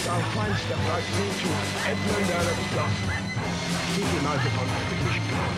our fine stuff like nature, Edmund Arab stuff. Keep him out of unfinished.